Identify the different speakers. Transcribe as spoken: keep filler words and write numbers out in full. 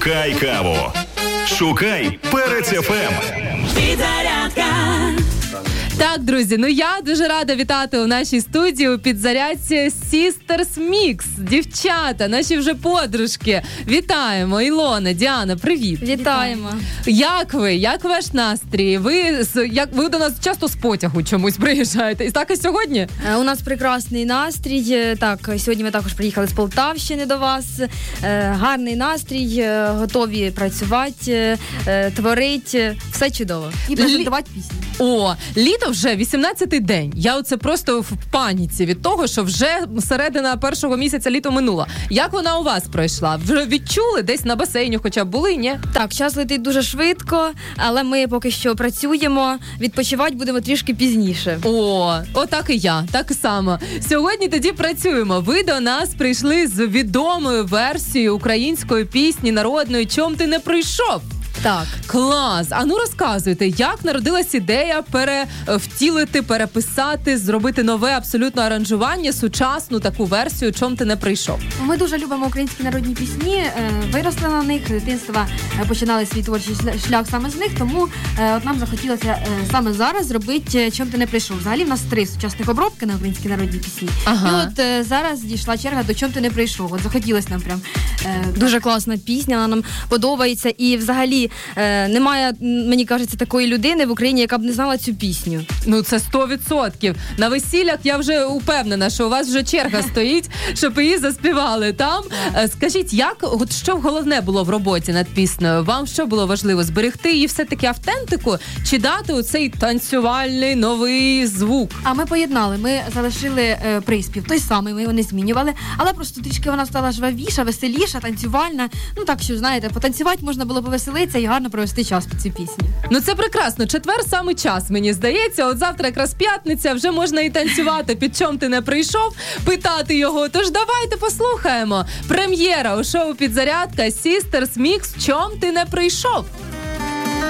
Speaker 1: Кай каву. Шукай Перець еф ем.
Speaker 2: Підзарядка.
Speaker 3: Так, друзі, ну я дуже рада вітати у нашій студії у підзарядці Sisters Mix. Дівчата, наші вже подружки. Вітаємо. Ілона, Діана, привіт.
Speaker 4: Вітаємо.
Speaker 3: Як ви? Як ваш настрій? Ви, як, ви до нас часто з потягу чомусь приїжджаєте. І так і сьогодні?
Speaker 4: У нас прекрасний настрій. Так, сьогодні ми також приїхали з Полтавщини до вас. Гарний настрій, готові працювати, творити. Все чудово. І презентувати пісні.
Speaker 3: О, літо вже вісімнадцятий день. Я оце просто в паніці від того, що вже середина першого місяця літо минула. Як вона у вас пройшла? Вже відчули? Десь на басейні хоча б були, ні?
Speaker 4: Так, час летить дуже швидко, але ми поки що працюємо. Відпочивати будемо трішки пізніше.
Speaker 3: О, отак і я, так само. Сьогодні тоді працюємо. Ви до нас прийшли з відомою версією української пісні народної «Чом ти не прийшов».
Speaker 4: Так.
Speaker 3: Клас! А ну розказуйте, як народилась ідея перевтілити, переписати, зробити нове абсолютно аранжування, сучасну таку версію «Чом ти не прийшов».
Speaker 5: Ми дуже любимо українські народні пісні, виросли на них, з дитинства починали свій творчий шлях саме з них, тому от нам захотілося саме зараз зробити «Чом ти не прийшов». Взагалі в нас три сучасних обробки на українські народні пісні.
Speaker 3: Ага.
Speaker 5: І от зараз дійшла черга до «Чом ти не прийшов». От захотілося нам прям.
Speaker 4: Дуже класна пісня, вона нам подобається. І взагалі Е, немає, мені кажеться, такої людини в Україні, яка б не знала цю пісню.
Speaker 3: Ну, це сто відсотків. На весіллях я вже упевнена, що у вас вже черга стоїть, щоб її заспівали там. Е, скажіть, як, от що головне було в роботі над піснею? Вам що було важливо? Зберегти її все-таки автентику чи дати оцей танцювальний новий звук?
Speaker 5: А ми поєднали, ми залишили е, приспів, той самий, ми його не змінювали, але просто трішки вона стала жвавіша, веселіша, танцювальна. Ну так, що, знаєте, потанцювати можна було повеселитися і гарно провести час під цю пісню.
Speaker 3: Ну це прекрасно. Четвер саме час, мені здається. От завтра якраз п'ятниця, вже можна і танцювати під «Чом ти не прийшов», питати його. Тож давайте послухаємо. Прем'єра у шоу «Підзарядка» Sisters Mix «Чом ти не прийшов».